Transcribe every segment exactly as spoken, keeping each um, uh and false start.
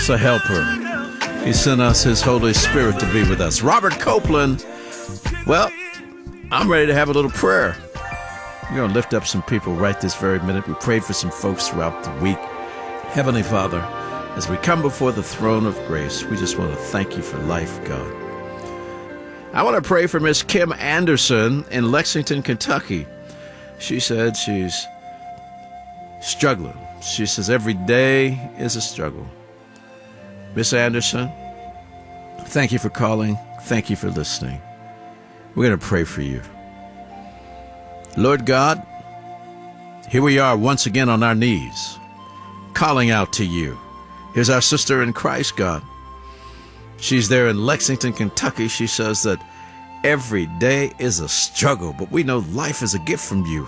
a helper. He sent us his Holy Spirit to be with us. Robert Copeland. Well, I'm ready to have a little prayer. We're going to lift up some people right this very minute. We prayed for some folks throughout the week. Heavenly Father, as we come before the throne of grace, we just want to thank you for life, God. I want to pray for Miss Kim Anderson in Lexington, Kentucky. She said she's struggling. She says every day is a struggle. Miss Anderson, thank you for calling. Thank you for listening. We're going to pray for you. Lord God, here we are once again on our knees, calling out to you. Here's our sister in Christ, God. She's there in Lexington, Kentucky. She says that every day is a struggle, but we know life is a gift from you.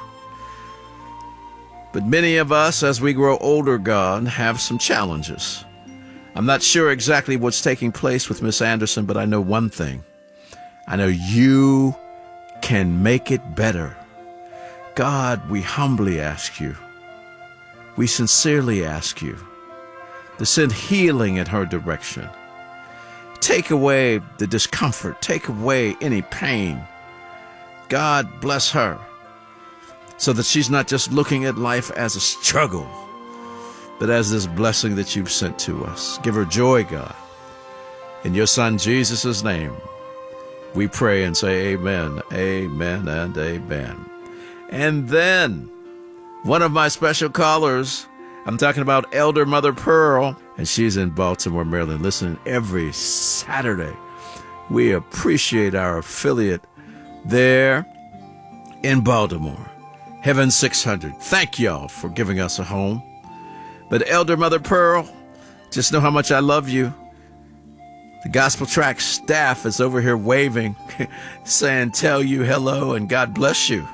But many of us, as we grow older, God, have some challenges. I'm not sure exactly what's taking place with Miss Anderson, but I know one thing. I know you can make it better. God, we humbly ask you, we sincerely ask you to send healing in her direction. Take away the discomfort. Take away any pain. God, bless her so that she's not just looking at life as a struggle, but as this blessing that you've sent to us. Give her joy, God. In your Son, Jesus' name, we pray and say amen, amen, and amen. And then one of my special callers, I'm talking about Elder Mother Pearl, and she's in Baltimore, Maryland, listening every Saturday. We appreciate our affiliate there in Baltimore, Heaven six hundred. Thank y'all for giving us a home. But Elder Mother Pearl, just know how much I love you. The Gospel Track staff is over here waving, saying, tell you hello and God bless you.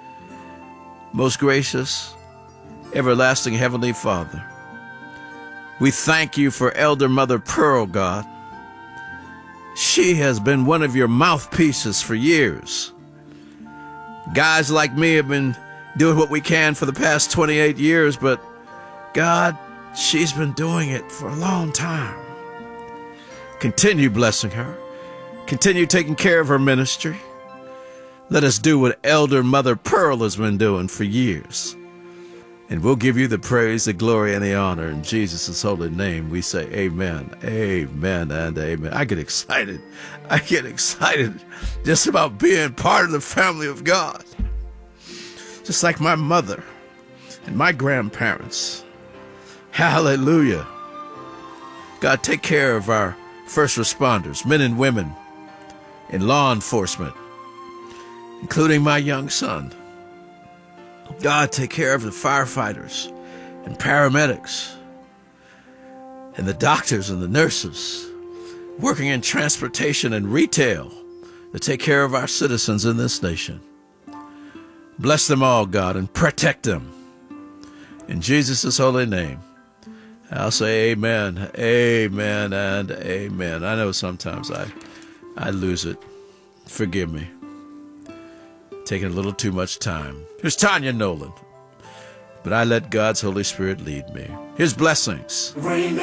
Most gracious, everlasting Heavenly Father, we thank you for Elder Mother Pearl, God. She has been one of your mouthpieces for years. Guys like me have been doing what we can for the past twenty-eight years, but God, she's been doing it for a long time. Continue blessing her. Continue taking care of her ministry. Let us do what Elder Mother Pearl has been doing for years. And we'll give you the praise, the glory, and the honor. In Jesus' holy name, we say amen, amen, and amen. I get excited. I get excited just about being part of the family of God. Just like my mother and my grandparents. Hallelujah. God, take care of our first responders, men and women in law enforcement, including my young son. God, take care of the firefighters and paramedics and the doctors and the nurses working in transportation and retail to take care of our citizens in this nation. Bless them all, God, and protect them. In Jesus' holy name, I'll say amen, amen, and amen. I know sometimes I, I lose it. Forgive me. Taking a little too much time. Here's Tanya Nolan. But I let God's Holy Spirit lead me. His blessings. Rain